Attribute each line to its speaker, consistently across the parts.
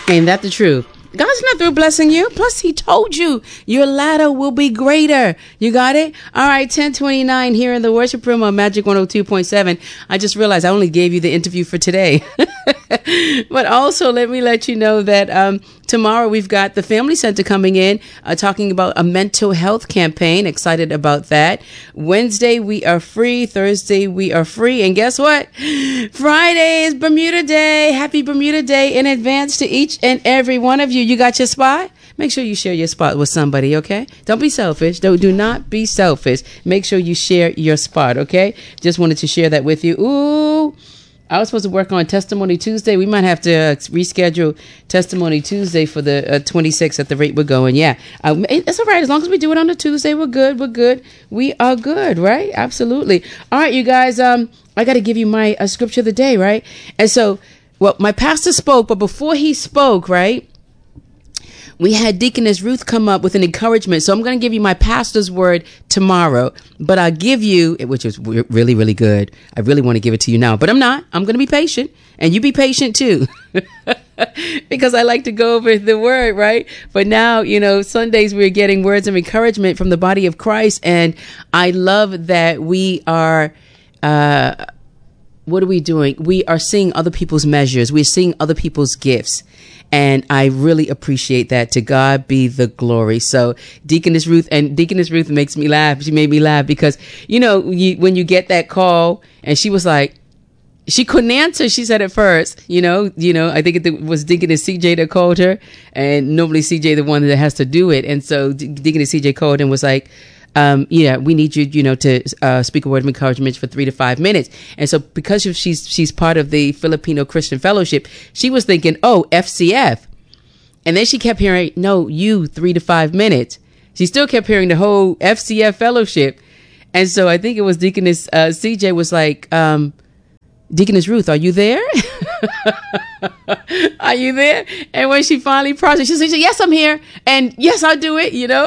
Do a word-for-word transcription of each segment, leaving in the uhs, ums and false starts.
Speaker 1: Ain't that the truth? God's not through blessing you. Plus, he told you your ladder will be greater. You got it? All right, ten twenty-nine here in the worship room on Magic one oh two point seven. I just realized I only gave you the interview for today. But also, let me let you know that um, tomorrow we've got the Family Center coming in, uh, talking about a mental health campaign. Excited about that. Wednesday, we are free. Thursday, we are free. And guess what? Friday is Bermuda Day. Happy Bermuda Day in advance to each and every one of you. You got your spot? Make sure you share your spot with somebody, okay? Don't be selfish. Don't, do not be selfish. Make sure you share your spot, okay? Just wanted to share that with you. Ooh, I was supposed to work on Testimony Tuesday. We might have to uh, reschedule Testimony Tuesday for the uh, twenty-sixth at the rate we're going. Yeah, uh, it's all right. As long as we do it on a Tuesday, we're good. We're good. We are good, right? Absolutely. All right, you guys, um, I got to give you my uh, scripture of the day, right? And so, well, my pastor spoke, but before he spoke, right, we had Deaconess Ruth come up with an encouragement. So I'm going to give you my pastor's word tomorrow, but I'll give you, which is really, really good. I really want to give it to you now, but I'm not. I'm going to be patient, and you be patient too, because I like to go over the word, right? But now, you know, Sundays we're getting words of encouragement from the body of Christ. And I love that we are, uh, what are we doing? We are seeing other people's measures. We're seeing other people's gifts. And I really appreciate that. To God be the glory. So Deaconess Ruth, and Deaconess Ruth makes me laugh. She made me laugh because, you know, you, when you get that call and she was like, she couldn't answer. She said at first, you know, you know, I think it was Deaconess C J that called her, and normally C J the one that has to do it. And so Deaconess C J called and was like, Um, yeah, we need you, you know, to uh, speak a word of encouragement for three to five minutes. And so because she's she's part of the Filipino Christian Fellowship, she was thinking, oh, F C F. And then she kept hearing, no, you, three to five minutes. She still kept hearing the whole F C F fellowship. And so I think it was Deaconess uh, C J was like, um, Deaconess Ruth, are you there? Are you there? And when she finally processed, she said, yes, I'm here. And yes, I'll do it, you know.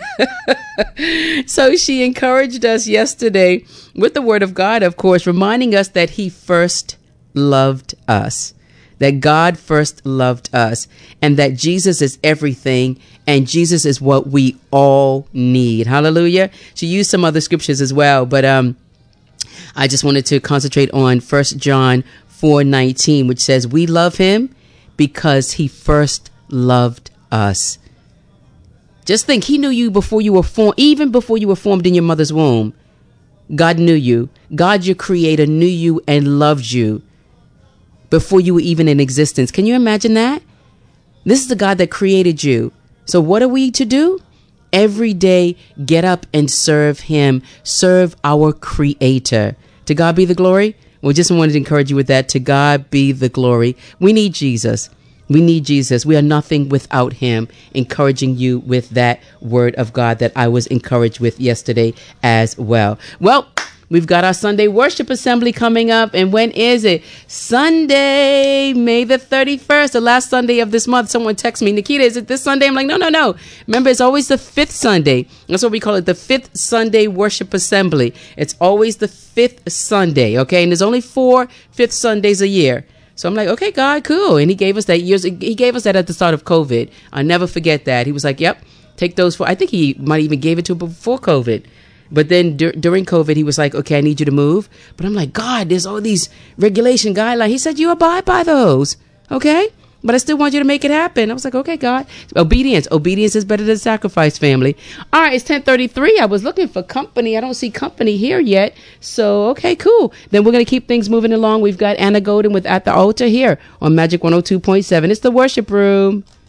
Speaker 1: So she encouraged us yesterday with the word of God, of course, reminding us that he first loved us, that God first loved us, and that Jesus is everything, and Jesus is what we all need. Hallelujah. She used some other scriptures as well, but um, I just wanted to concentrate on First John four nineteen, which says, we love him because he first loved us. Just think, he knew you before you were formed, even before you were formed in your mother's womb. God knew you. God, your creator, knew you and loved you before you were even in existence. Can you imagine that? This is the God that created you. So what are we to do? Every day, get up and serve him. Serve our creator. To God be the glory. We just wanted to encourage you with that. To God be the glory. We need Jesus. We need Jesus. We are nothing without him. Encouraging you with that word of God that I was encouraged with yesterday as well. Well, we've got our Sunday worship assembly coming up. And when is it? Sunday, May the thirty-first, the last Sunday of this month. Someone texted me, Nikita, is it this Sunday? I'm like, no, no, no. Remember, it's always the fifth Sunday. That's what we call it, the fifth Sunday worship assembly. It's always the fifth Sunday, okay? And there's only four fifth Sundays a year. So I'm like, okay, God, cool. And he gave us that years. He gave us that at the start of COVID. I'll never forget that. He was like, yep, take those for, I think he might even gave it to before COVID. But then dur- during COVID, he was like, okay, I need you to move. But I'm like, God, there's all these regulation guidelines. He said, you abide by those. Okay. But I still want you to make it happen. I was like, okay, God. Obedience. Obedience is better than sacrifice, family. All right, it's ten thirty-three. I was looking for company. I don't see company here yet. So, okay, cool. Then we're going to keep things moving along. We've got Anna Golden with At the Altar here on Magic one oh two point seven. It's the worship room.